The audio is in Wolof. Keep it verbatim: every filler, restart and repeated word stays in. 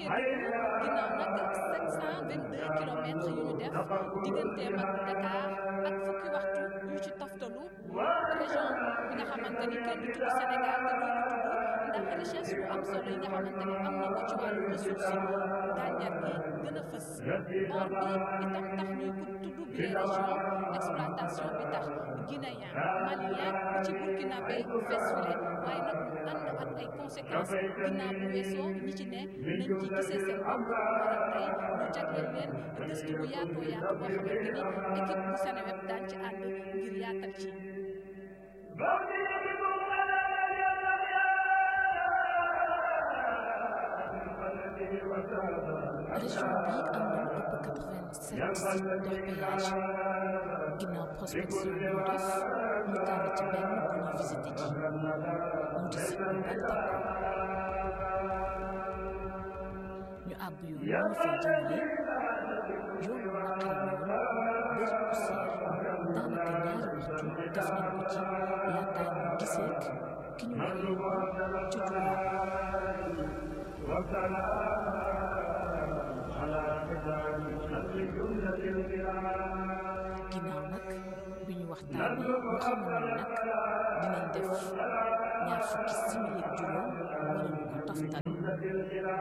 Kédougou ginnaaw nag sept cent vingt-deux kilomètres yu ñu def digganteem ak Dakar ak fukki waxtu yu ci toftalu région bi nga xamante ni kenn du tudd Sénégal te doo ko tudd ndax richesse yu am solo yi nga xamante ni am na ko ci wàllu ressource gànjar gi gën a fës or bi itam tax ñuy ko tudd bi région exploitation bi tax guinéen malien ci burkinabé fesfile waaye nag mu ànd ak ay conséquences ginnaaw bu weesoo ñi ci ne nañ ci gisee seen bopp waral tey ñu jagleel leen gëstu bu yaatoo yaatu boo xamante ni équipe bu Seneweb daan ci ànd ngir yaatal ci région bi am na lu ëpp quatre-vingt-sept sites d'orpaillage ginnaaw prospection bi ñu def ñu tànn ci benn bu ñuy visité ji mu di site bu Baltako ñu àbb yoon ñu fay jëmale yoon wu naqari lool bëri poussière daanaka ñaari waxtu def nañ ko ci laataa ñu giseek ki ñu war a yóbbu ci Touba ginnaaw nag bi ñu waxtaanee ñu xamal ne nag dinañ def ñaar fukki simili ak juróom wala ñu ko toftal